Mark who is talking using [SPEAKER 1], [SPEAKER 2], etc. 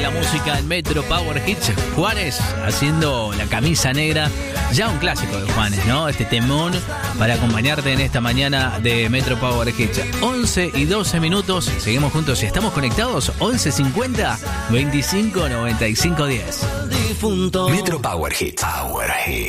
[SPEAKER 1] La música en Metro Power Hits, Juanes haciendo La Camisa Negra, ya un clásico de Juanes, ¿no? Este temón para acompañarte en esta mañana de Metro Power Hits. 11 y 12 minutos, seguimos juntos y estamos conectados. 11:50 25 95 10.
[SPEAKER 2] Metro Power Hits. Power Hits.